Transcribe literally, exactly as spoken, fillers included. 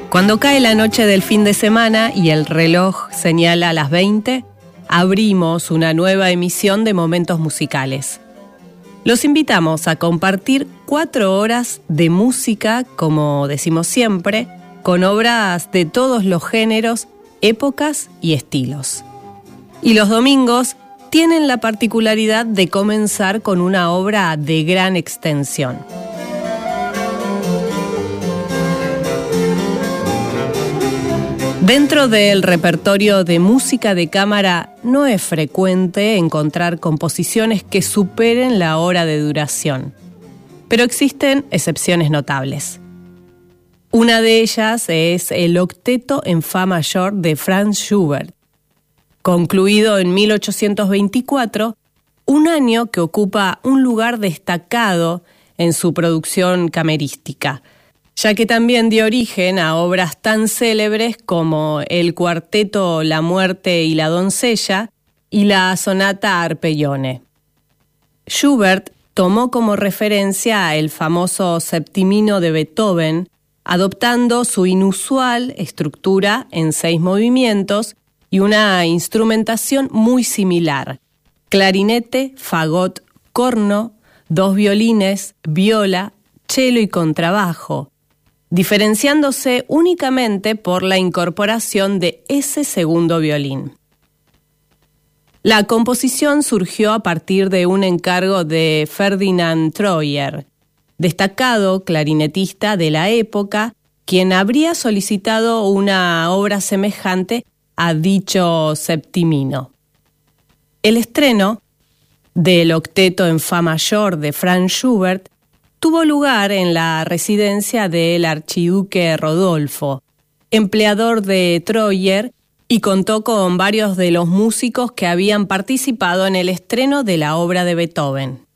Cuando cae la noche del fin de semana y el reloj señala las veinte, abrimos una nueva emisión de Momentos Musicales. Los invitamos a compartir cuatro horas de música, como decimos siempre, con obras de todos los géneros, épocas y estilos. Y los domingos tienen la particularidad de comenzar con una obra de gran extensión. Dentro del repertorio de música de cámara no es frecuente encontrar composiciones que superen la hora de duración, pero existen excepciones notables. Una de ellas es el Octeto en Fa mayor de Franz Schubert, concluido en mil ochocientos veinticuatro, un año que ocupa un lugar destacado en su producción camerística, ya que también dio origen a obras tan célebres como el cuarteto La Muerte y la Doncella y la sonata Arpeggione. Schubert tomó como referencia el famoso Septimino de Beethoven, adoptando su inusual estructura en seis movimientos y una instrumentación muy similar: clarinete, fagot, corno, dos violines, viola, cello y contrabajo, diferenciándose únicamente por la incorporación de ese segundo violín. La composición surgió a partir de un encargo de Ferdinand Troyer, destacado clarinetista de la época, quien habría solicitado una obra semejante a dicho septimino. El estreno del Octeto en Fa mayor de Franz Schubert tuvo lugar en la residencia del archiduque Rodolfo, empleador de Troyer, y contó con varios de los músicos que habían participado en el estreno de la obra de Beethoven.